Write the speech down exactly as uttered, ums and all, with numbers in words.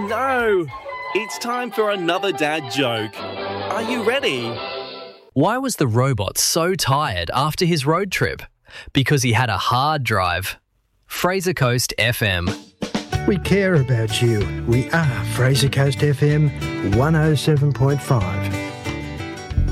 no! It's time for another dad joke. Are you ready? Why was the robot so tired after his road trip? Because he had a hard drive. Fraser Coast F M. We care about you. We are Fraser Coast F M one oh seven point five.